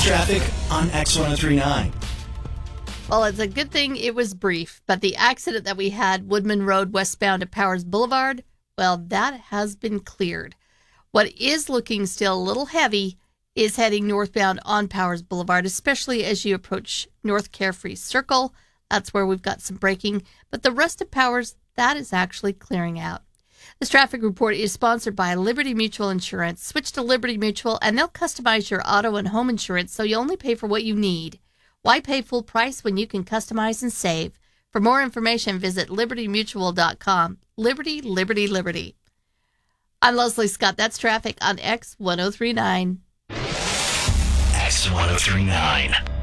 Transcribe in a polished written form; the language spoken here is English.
Traffic on X1039. Well, it's a good thing it was brief, but the accident that we had, Woodman Road westbound at Powers Boulevard, well, that has been cleared. What is looking still a little heavy is heading northbound on Powers Boulevard, especially as you approach North Carefree Circle. That's where we've got some braking. But the rest of Powers, that is actually clearing out. This traffic report is sponsored by Liberty Mutual Insurance. Switch to Liberty Mutual, and they'll customize your auto and home insurance so you only pay for what you need. Why pay full price when you can customize and save? For more information, visit libertymutual.com. Liberty, liberty, liberty. I'm Leslie Scott. That's traffic on X1039. X1039.